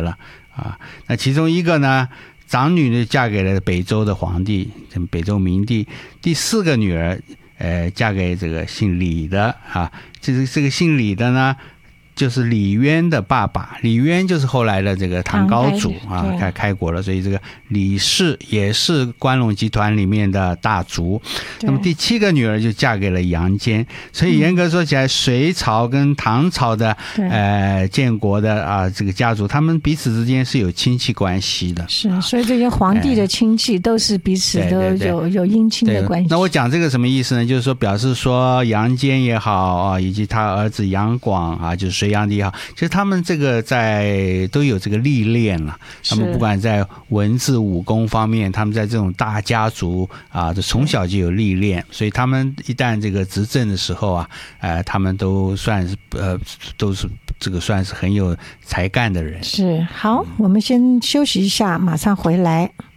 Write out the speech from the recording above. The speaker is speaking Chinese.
了啊。那其中一个呢，长女呢嫁给了北周的皇帝，北周明帝。第4个女儿嫁给这个姓李的啊，这个姓李的呢，就是李渊的爸爸，李渊就是后来的这个唐高祖啊，开国了，所以这个李氏也是关陇集团里面的大族。那么第7个女儿就嫁给了杨坚，所以严格说起来，隋朝跟唐朝的建国的啊这个家族，他们彼此之间是有亲戚关系的。 是，所以这些皇帝的亲戚都是彼此都有姻亲的关系。 那我讲这个什么意思呢？就是说表示说杨坚也好啊，以及他儿子杨广啊，就是隋炀帝也好，其实他们这个都有这个历练了。他们不管在文字武功方面，他们在这种大家族啊，从小就有历练，所以他们一旦这个执政的时候啊，他们都算是都是这个算是很有才干的人。 是，好，我们先休息一下，马上回来。